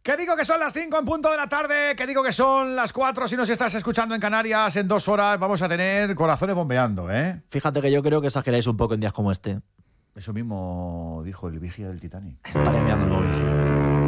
Que digo que son las 5 en punto de la tarde, que digo que son las 4 si nos estás escuchando en Canarias. En 2 horas vamos a tener corazones bombeando, ¿eh? Fíjate que yo creo que exageráis un poco en días como este. Eso mismo dijo el vigía del Titanic. Estaré mirando el móvil.